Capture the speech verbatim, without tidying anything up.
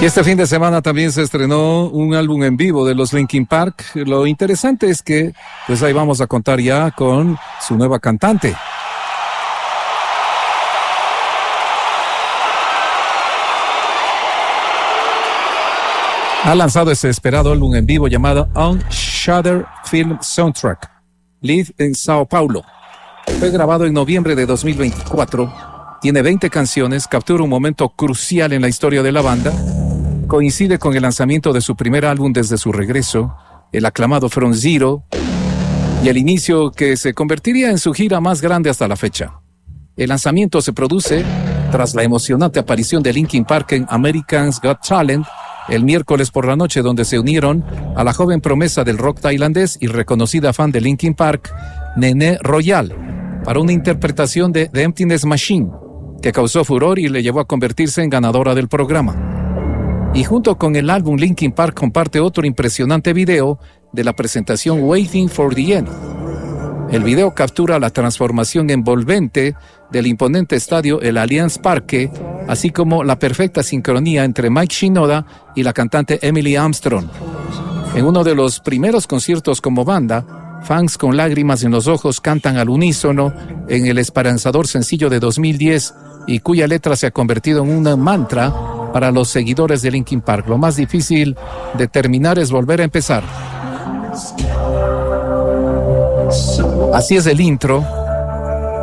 Y este fin de semana también se estrenó un álbum en vivo de los Linkin Park. Lo interesante es que, pues ahí vamos a contar ya con su nueva cantante. Ha lanzado ese esperado álbum en vivo llamado On Shudder Film Soundtrack, Live en Sao Paulo. Fue grabado en noviembre de dos mil veinticuatro. Tiene veinte canciones, captura un momento crucial en la historia de la banda. Coincide con el lanzamiento de su primer álbum desde su regreso, el aclamado From Zero, y el inicio que se convertiría en su gira más grande hasta la fecha. El lanzamiento se produce tras la emocionante aparición de Linkin Park en America's Got Talent el miércoles por la noche, donde se unieron a la joven promesa del rock tailandés y reconocida fan de Linkin Park, Nene Royal, para una interpretación de The Emptiness Machine, que causó furor y le llevó a convertirse en ganadora del programa. Y junto con el álbum, Linkin Park comparte otro impresionante video de la presentación Waiting for the End. El video captura la transformación envolvente del imponente estadio el Allianz Parque, así como la perfecta sincronía entre Mike Shinoda y la cantante Emily Armstrong. En uno de los primeros conciertos como banda, fans con lágrimas en los ojos cantan al unísono en el esperanzador sencillo de dos mil diez y cuya letra se ha convertido en una mantra para los seguidores de Linkin Park. Lo más difícil de terminar es volver a empezar. Así es el intro